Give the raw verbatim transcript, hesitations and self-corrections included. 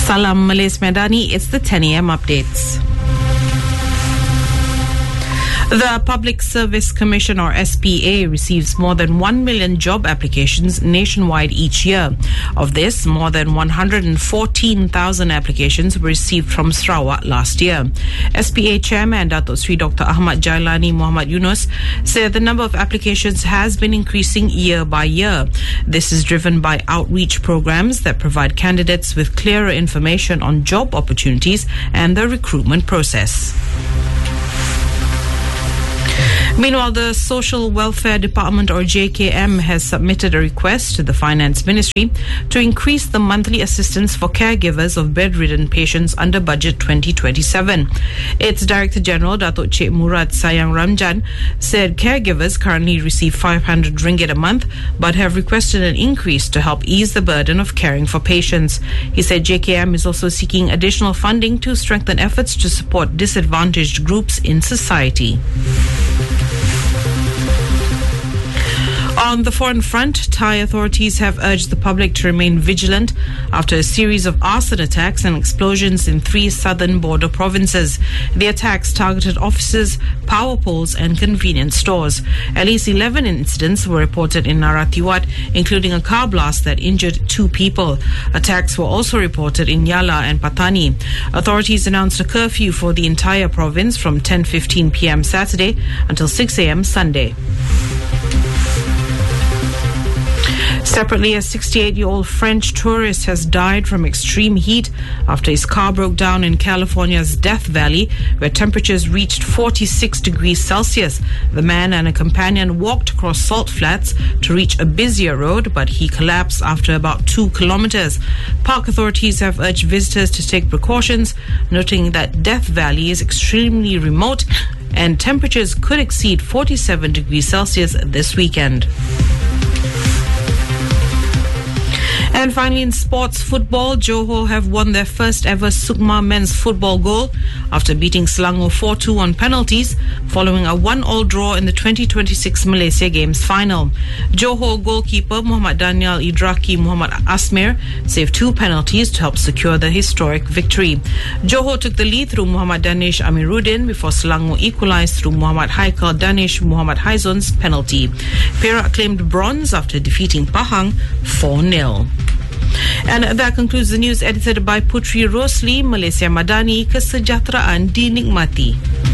Salam Malaysia Madani, it's the ten a m updates. The Public Service Commission, or S P A, receives more than one million job applications nationwide each year. Of this, more than one hundred fourteen thousand applications were received from Sarawak last year. S P A Chairman Datuk Sri Doctor Ahmad Jailani Muhammad Yunus said the number of applications has been increasing year by year. This is driven by outreach programs that provide candidates with clearer information on job opportunities and the recruitment process. Meanwhile, the Social Welfare Department, or J K M, has submitted a request to the Finance Ministry to increase the monthly assistance for caregivers of bedridden patients under Budget twenty twenty-seven. Its Director General, Datuk Cik Murad Sayang Ramjan, said caregivers currently receive five hundred ringgit a month but have requested an increase to help ease the burden of caring for patients. He said J K M is also seeking additional funding to strengthen efforts to support disadvantaged groups in society. On the foreign front, Thai authorities have urged the public to remain vigilant after a series of arson attacks and explosions in three southern border provinces. The attacks targeted offices, power poles and convenience stores. At least eleven incidents were reported in Narathiwat, including a car blast that injured two people. Attacks were also reported in Yala and Patani. Authorities announced a curfew for the entire province from ten fifteen p m Saturday until six a m Sunday. Separately, a sixty-eight-year-old French tourist has died from extreme heat after his car broke down in California's Death Valley, where temperatures reached forty-six degrees Celsius. The man and a companion walked across salt flats to reach a busier road, but he collapsed after about two kilometers. Park authorities have urged visitors to take precautions, noting that Death Valley is extremely remote and temperatures could exceed forty-seven degrees Celsius this weekend. And finally, in sports football, Johor have won their first ever Sukma men's football goal after beating Selangor four two on penalties following a one all draw in the twenty twenty-six Malaysia Games final. Johor goalkeeper Muhammad Daniel Idraki Muhammad Asmir saved two penalties to help secure the historic victory. Johor took the lead through Muhammad Danish Amiruddin before Selangor equalised through Muhammad Haikal Danish Muhammad Haizon's penalty. Perak claimed bronze after defeating Pahang four nil. And that concludes the news edited by Putri Rosli. Malaysia Madani, kesejahteraan dinikmati.